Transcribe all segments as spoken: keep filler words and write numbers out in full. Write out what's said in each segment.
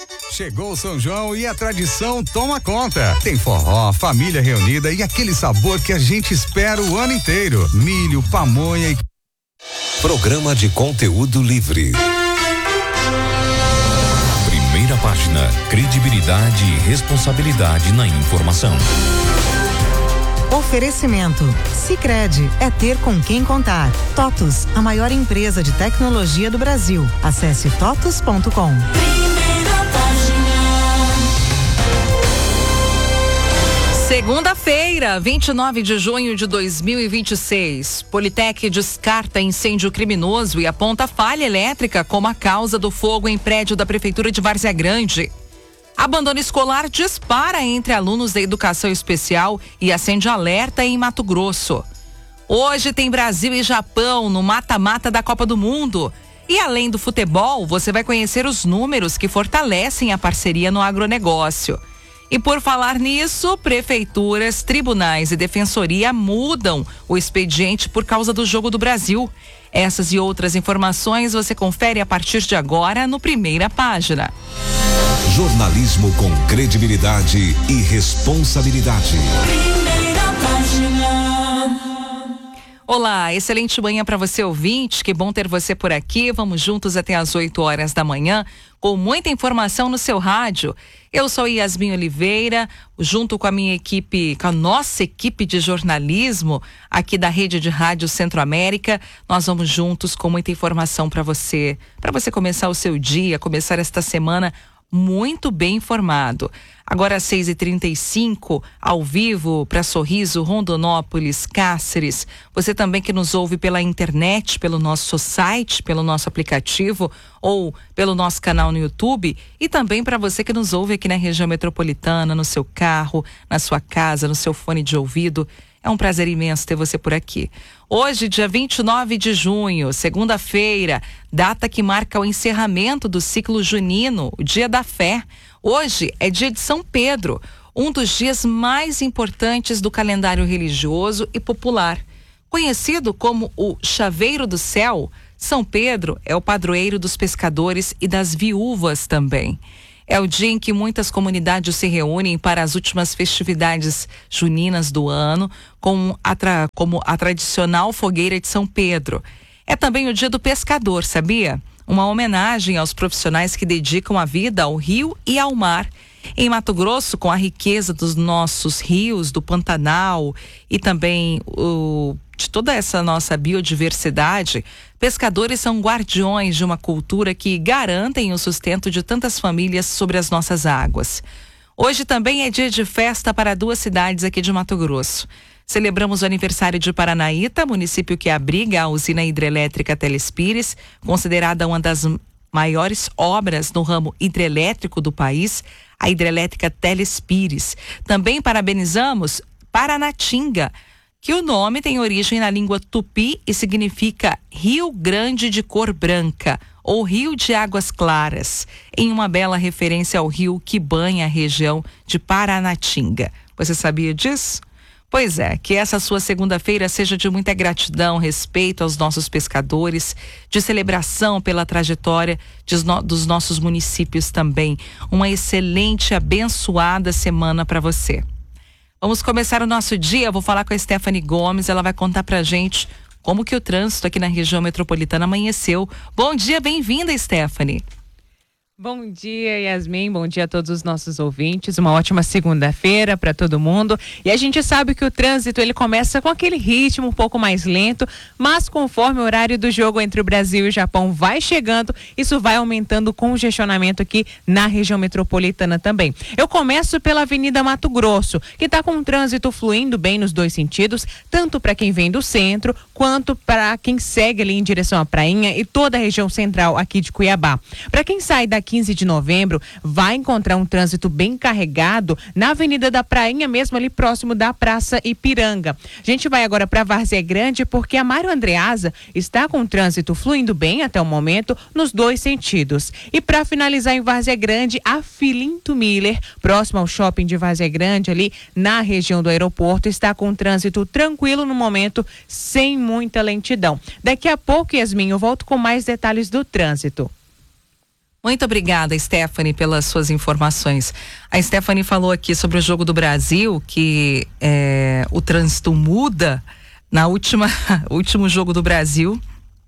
Chegou o São João e a tradição toma conta. Tem forró, família reunida e aquele sabor que a gente espera o ano inteiro. Milho, pamonha e... Programa de conteúdo livre. Primeira página, credibilidade e responsabilidade na informação. Oferecimento. Sicredi é ter com quem contar. TOTUS, a maior empresa de tecnologia do Brasil. Acesse totus ponto com. Segunda-feira, vinte e nove de junho de dois mil e vinte e seis. Politec descarta incêndio criminoso e aponta falha elétrica como a causa do fogo em prédio da Prefeitura de Várzea Grande. Abandono escolar dispara entre alunos da educação especial e acende alerta em Mato Grosso. Hoje tem Brasil e Japão no mata-mata da Copa do Mundo. E além do futebol, você vai conhecer os números que fortalecem a parceria no agronegócio. E por falar nisso, prefeituras, tribunais e defensoria mudam o expediente por causa do Jogo do Brasil. Essas e outras informações você confere a partir de agora no Primeira Página. Jornalismo com credibilidade e responsabilidade. Primeira Página. Olá, excelente manhã para você ouvinte, que bom ter você por aqui. Vamos juntos até às oito horas da manhã, com muita informação no seu rádio. Eu sou Yasmin Oliveira, junto com a minha equipe, com a nossa equipe de jornalismo aqui da Rede de Rádio Centro-América. Nós vamos juntos com muita informação para você, para você começar o seu dia, começar esta semana muito bem informado. Agora às seis e trinta e cinco, ao vivo para Sorriso, Rondonópolis, Cáceres. Você também que nos ouve pela internet, pelo nosso site, pelo nosso aplicativo ou pelo nosso canal no YouTube. E também para você que nos ouve aqui na região metropolitana, no seu carro, na sua casa, no seu fone de ouvido. É um prazer imenso ter você por aqui. Hoje, dia vinte e nove de junho, segunda-feira, data que marca o encerramento do ciclo junino, o Dia da Fé. Hoje é dia de São Pedro, um dos dias mais importantes do calendário religioso e popular. Conhecido como o Chaveiro do Céu, São Pedro é o padroeiro dos pescadores e das viúvas também. É o dia em que muitas comunidades se reúnem para as últimas festividades juninas do ano, com a tra- como a tradicional fogueira de São Pedro. É também o dia do pescador, sabia? Uma homenagem aos profissionais que dedicam a vida ao rio e ao mar. Em Mato Grosso, com a riqueza dos nossos rios, do Pantanal e também o, de toda essa nossa biodiversidade, pescadores são guardiões de uma cultura que garantem o sustento de tantas famílias sobre as nossas águas. Hoje também é dia de festa para duas cidades aqui de Mato Grosso. Celebramos o aniversário de Paranaíta, município que abriga a usina hidrelétrica Telespires, considerada uma das maiores obras no ramo hidrelétrico do país, a hidrelétrica Telespires. Também parabenizamos Paranatinga, que o nome tem origem na língua tupi e significa Rio Grande de Cor Branca, ou Rio de Águas Claras, em uma bela referência ao rio que banha a região de Paranatinga. Você sabia disso? Pois é, que essa sua segunda-feira seja de muita gratidão, respeito aos nossos pescadores, de celebração pela trajetória de, dos nossos municípios também. Uma excelente, abençoada semana para você. Vamos começar o nosso dia. Eu vou falar com a Stephanie Gomes, ela vai contar pra gente como que o trânsito aqui na região metropolitana amanheceu. Bom dia, bem-vinda, Stephanie. Bom dia, Yasmin, bom dia a todos os nossos ouvintes, uma ótima segunda-feira para todo mundo. E a gente sabe que o trânsito ele começa com aquele ritmo um pouco mais lento, mas conforme o horário do jogo entre o Brasil e o Japão vai chegando, isso vai aumentando o congestionamento aqui na região metropolitana também. Eu começo pela Avenida Mato Grosso, que está com o trânsito fluindo bem nos dois sentidos, tanto para quem vem do centro, quanto para quem segue ali em direção à Prainha e toda a região central aqui de Cuiabá. Para quem sai da quinze de novembro, vai encontrar um trânsito bem carregado na Avenida da Prainha, mesmo ali próximo da Praça Ipiranga. A gente vai agora para Várzea Grande, porque a Mário Andreasa está com o trânsito fluindo bem até o momento, nos dois sentidos. E para finalizar em Várzea Grande, a Filinto Miller, próximo ao shopping de Várzea Grande, ali na região do aeroporto, está com o trânsito tranquilo no momento, sem muita lentidão. Daqui a pouco, Yasmin, eu volto com mais detalhes do trânsito. Muito obrigada, Stephanie, pelas suas informações. A Stephanie falou aqui sobre o Jogo do Brasil, que é, o trânsito muda. Na última, último Jogo do Brasil,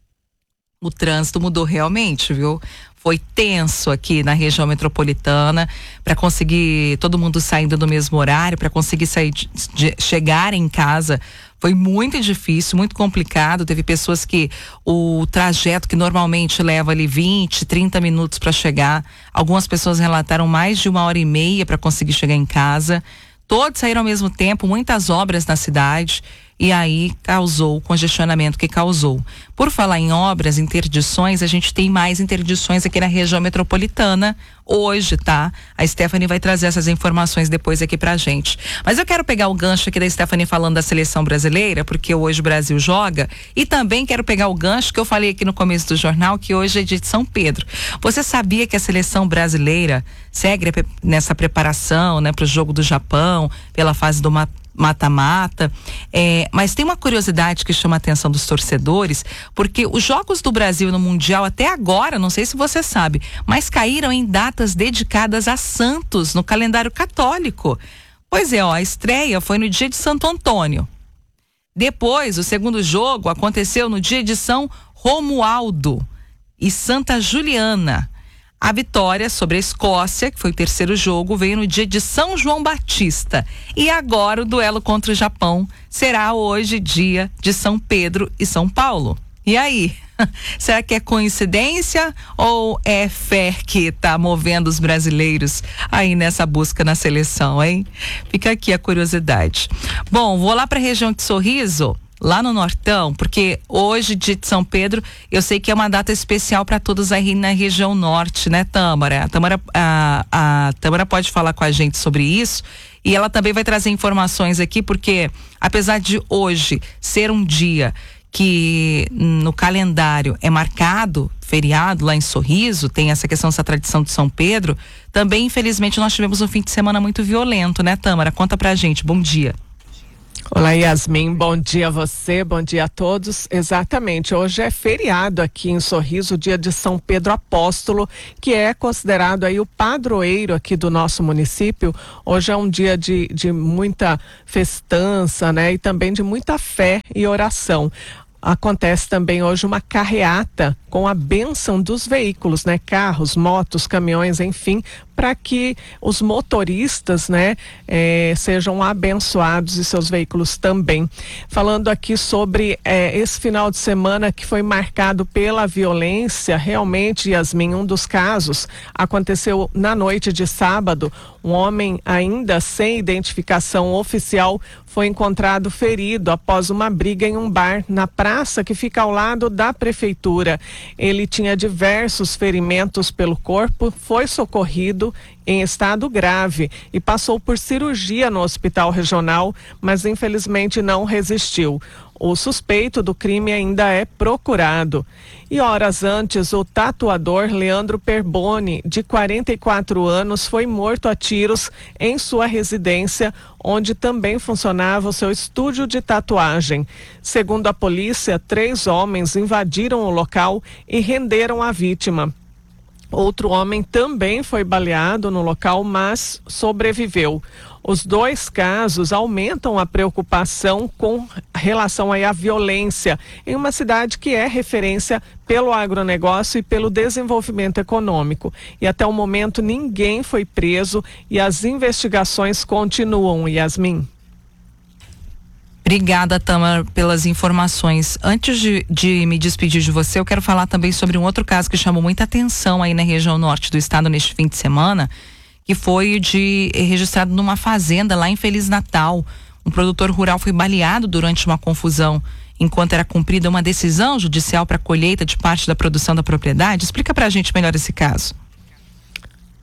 o trânsito mudou realmente, viu? Foi tenso aqui na região metropolitana para conseguir todo mundo saindo do mesmo horário, para conseguir sair de, de, chegar em casa. Foi muito difícil, muito complicado. Teve pessoas que o trajeto que normalmente leva ali vinte, trinta minutos para chegar, algumas pessoas relataram mais de uma hora e meia para conseguir chegar em casa. Todos saíram ao mesmo tempo, muitas obras na cidade. E aí causou o congestionamento que causou. Por falar em obras, interdições, a gente tem mais interdições aqui na região metropolitana hoje, tá? A Stephanie vai trazer essas informações depois aqui pra gente. Mas eu quero pegar o gancho aqui da Stephanie falando da seleção brasileira, porque hoje o Brasil joga, e também quero pegar o gancho que eu falei aqui no começo do jornal, que hoje é dia de São Pedro. Você sabia que a seleção brasileira segue nessa preparação, né, pro jogo do Japão, pela fase do mapa mata-mata, é, mas tem uma curiosidade que chama a atenção dos torcedores, porque os jogos do Brasil no Mundial até agora, não sei se você sabe, mas caíram em datas dedicadas a santos no calendário católico. Pois é, ó, a estreia foi no dia de Santo Antônio. Depois, o segundo jogo aconteceu no dia de São Romualdo e Santa Juliana. A vitória sobre a Escócia, que foi o terceiro jogo, veio no dia de São João Batista. E agora o duelo contra o Japão será hoje dia de São Pedro e São Paulo. E aí? Será que é coincidência ou é fé que está movendo os brasileiros aí nessa busca na seleção, hein? Fica aqui a curiosidade. Bom, vou lá para a região de Sorriso, lá no Nortão, porque hoje, dia de São Pedro, eu sei que é uma data especial para todos aí na região norte, né, Tâmara? A Tâmara, a, a Tâmara pode falar com a gente sobre isso, e ela também vai trazer informações aqui, porque apesar de hoje ser um dia que no calendário é marcado feriado lá em Sorriso, tem essa questão, essa tradição de São Pedro, também infelizmente nós tivemos um fim de semana muito violento, né, Tâmara? Conta pra gente, bom dia. Olá, Yasmin, bom dia a você, bom dia a todos. Exatamente, hoje é feriado aqui em Sorriso, dia de São Pedro Apóstolo, que é considerado aí o padroeiro aqui do nosso município. Hoje é um dia de, de muita festança, né, e também de muita fé e oração. Acontece também hoje uma carreata com a bênção dos veículos, né? Carros, motos, caminhões, enfim, para que os motoristas, né, eh, sejam abençoados e seus veículos também. Falando aqui sobre eh, esse final de semana que foi marcado pela violência, realmente, Yasmin, um dos casos aconteceu na noite de sábado. Um homem ainda sem identificação oficial foi encontrado ferido após uma briga em um bar na praça que fica ao lado da prefeitura. Ele tinha diversos ferimentos pelo corpo, foi socorrido em estado grave e passou por cirurgia no hospital regional, mas infelizmente não resistiu. O suspeito do crime ainda é procurado. E horas antes, o tatuador Leandro Perboni, de quarenta e quatro anos, foi morto a tiros em sua residência, onde também funcionava o seu estúdio de tatuagem. Segundo a polícia, três homens invadiram o local e renderam a vítima. Outro homem também foi baleado no local, mas sobreviveu. Os dois casos aumentam a preocupação com relação aí à violência em uma cidade que é referência pelo agronegócio e pelo desenvolvimento econômico. E até o momento ninguém foi preso e as investigações continuam, Yasmin. Obrigada, Tâmara, pelas informações. Antes de, de me despedir de você, eu quero falar também sobre um outro caso que chamou muita atenção aí na região norte do estado neste fim de semana, que foi de registrado numa fazenda lá em Feliz Natal. Um produtor rural foi baleado durante uma confusão enquanto era cumprida uma decisão judicial para a colheita de parte da produção da propriedade. Explica pra gente melhor esse caso.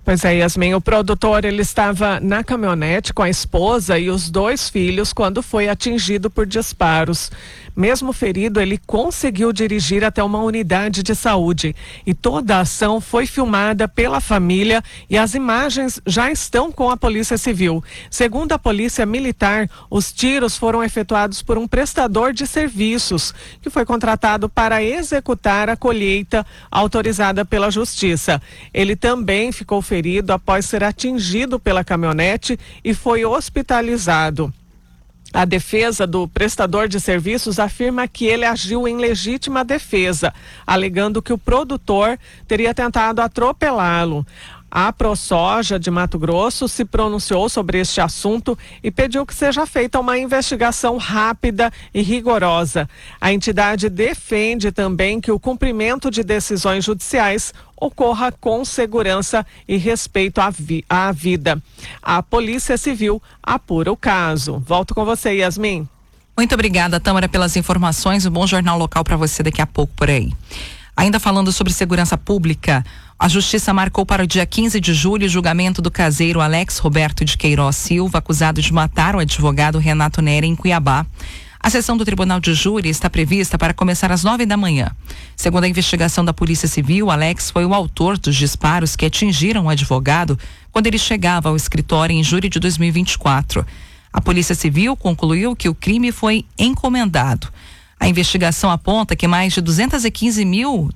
Pois é, Yasmin, o produtor ele estava na caminhonete com a esposa e os dois filhos quando foi atingido por disparos. Mesmo ferido, ele conseguiu dirigir até uma unidade de saúde e toda a ação foi filmada pela família e as imagens já estão com a Polícia Civil. Segundo a Polícia Militar, os tiros foram efetuados por um prestador de serviços que foi contratado para executar a colheita autorizada pela Justiça. Ele também ficou ferido após ser atingido pela caminhonete e foi hospitalizado. A defesa do prestador de serviços afirma que ele agiu em legítima defesa, alegando que o produtor teria tentado atropelá-lo. A ProSoja de Mato Grosso se pronunciou sobre este assunto e pediu que seja feita uma investigação rápida e rigorosa. A entidade defende também que o cumprimento de decisões judiciais ocorra com segurança e respeito à, vi- à vida. A Polícia Civil apura o caso. Volto com você, Yasmin. Muito obrigada, Tâmara, pelas informações. Um bom jornal local para você daqui a pouco por aí. Ainda falando sobre segurança pública, a Justiça marcou para o dia quinze de julho o julgamento do caseiro Alex Roberto de Queiroz Silva, acusado de matar o advogado Renato Neri em Cuiabá. A sessão do Tribunal de Júri está prevista para começar às nove da manhã. Segundo a investigação da Polícia Civil, Alex foi o autor dos disparos que atingiram o advogado quando ele chegava ao escritório em julho de dois mil e vinte e quatro. A Polícia Civil concluiu que o crime foi encomendado. A investigação aponta que mais de duzentos e quinze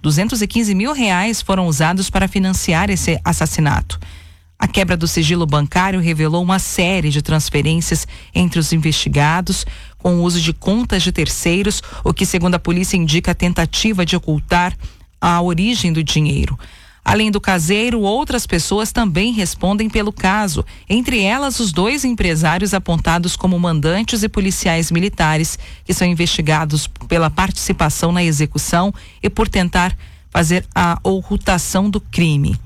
mil reais foram usados para financiar esse assassinato. A quebra do sigilo bancário revelou uma série de transferências entre os investigados, com o uso de contas de terceiros, o que, segundo a polícia, indica a tentativa de ocultar a origem do dinheiro. Além do caseiro, outras pessoas também respondem pelo caso, entre elas os dois empresários apontados como mandantes e policiais militares, que são investigados pela participação na execução e por tentar fazer a ocultação do crime.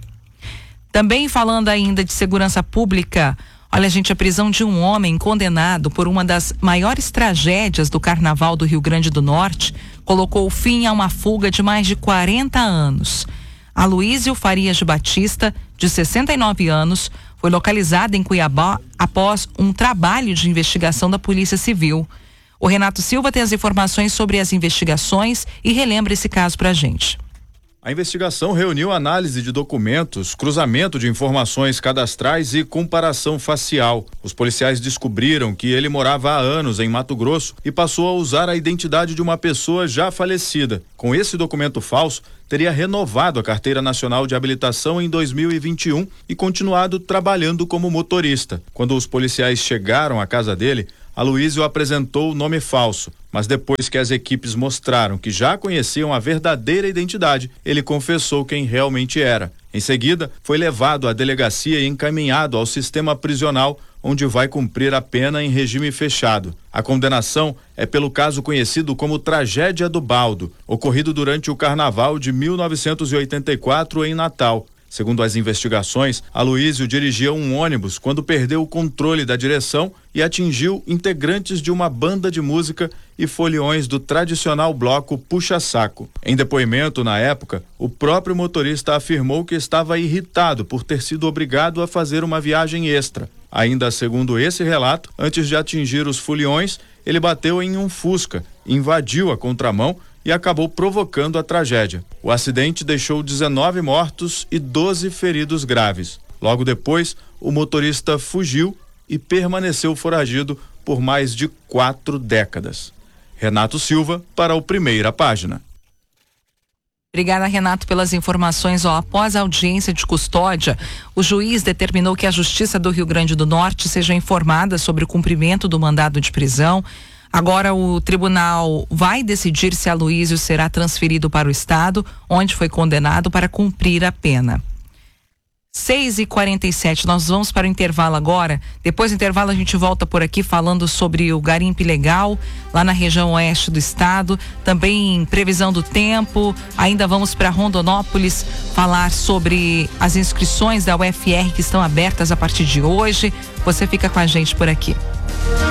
Também falando ainda de segurança pública, olha, gente, a prisão de um homem condenado por uma das maiores tragédias do Carnaval do Rio Grande do Norte colocou fim a uma fuga de mais de quarenta anos. Aloísio Farias de Batista, de sessenta e nove anos, foi localizado em Cuiabá após um trabalho de investigação da Polícia Civil. O Renato Silva tem as informações sobre as investigações e relembra esse caso pra gente. A investigação reuniu análise de documentos, cruzamento de informações cadastrais e comparação facial. Os policiais descobriram que ele morava há anos em Mato Grosso e passou a usar a identidade de uma pessoa já falecida. Com esse documento falso, teria renovado a Carteira Nacional de Habilitação em dois mil e vinte e um e continuado trabalhando como motorista. Quando os policiais chegaram à casa dele, Aloísio apresentou o nome falso, mas depois que as equipes mostraram que já conheciam a verdadeira identidade, ele confessou quem realmente era. Em seguida, foi levado à delegacia e encaminhado ao sistema prisional, onde vai cumprir a pena em regime fechado. A condenação é pelo caso conhecido como Tragédia do Baldo, ocorrido durante o Carnaval de mil novecentos e oitenta e quatro em Natal. Segundo as investigações, Aloísio dirigia um ônibus quando perdeu o controle da direção e atingiu integrantes de uma banda de música e foliões do tradicional bloco Puxa-Saco. Em depoimento na época, o próprio motorista afirmou que estava irritado por ter sido obrigado a fazer uma viagem extra. Ainda segundo esse relato, antes de atingir os foliões, ele bateu em um Fusca, invadiu a contramão e acabou provocando a tragédia. O acidente deixou dezenove mortos e doze feridos graves. Logo depois, o motorista fugiu e permaneceu foragido por mais de quatro décadas. Renato Silva, para o Primeira Página. Obrigada, Renato, pelas informações. Ó, após a audiência de custódia, o juiz determinou que a Justiça do Rio Grande do Norte seja informada sobre o cumprimento do mandado de prisão. Agora o tribunal vai decidir se Aloísio será transferido para o estado, onde foi condenado para cumprir a pena. seis e quarenta e sete, nós vamos para o intervalo agora. Depois do intervalo a gente volta por aqui falando sobre o garimpo ilegal lá na região oeste do estado, também previsão do tempo. Ainda vamos para Rondonópolis falar sobre as inscrições da U F R que estão abertas a partir de hoje. Você fica com a gente por aqui.